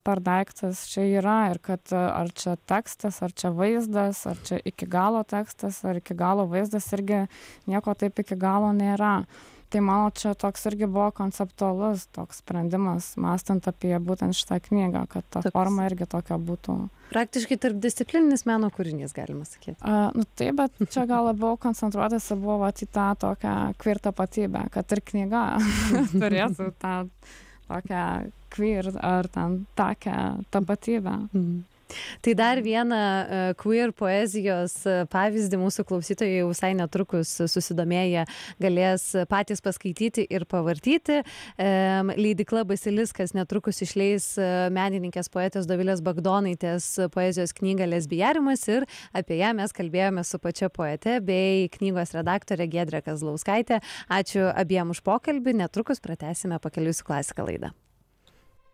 per daiktas čia yra ir kad ar čia tekstas, ar čia vaizdas, ar čia iki galo tekstas, ar iki galo vaizdas, irgi nieko taip iki galo nėra. Tai mano čia toks irgi buvo konceptualus toks sprendimas, mąstant apie būtent šitą knygą, kad ta forma irgi tokia būtų. Praktiškai tarpdisciplininis meno kūrinys, galima sakyti. Nu taip, bet čia gal labiau koncentruotasi buvo vat į tą tokią queer tapatybę, kad ir knyga turėtų tą tokią queer ar ten tokią tapatybę. Tai dar vieną queer poezijos pavyzdį mūsų klausytojai jau visai netrukus susidomėję galės patys paskaityti ir pavartyti. Leidykla Basiliskas netrukus išleis menininkės poetės Dovilės Bagdonaitės poezijos knygą Lesbijariumas ir apie ją mes kalbėjome su pačia poete bei knygos redaktore Giedre Kazlauskaite. Ačiū abiem už pokalbį, netrukus pratęsime Pakeliui su klasika laidą.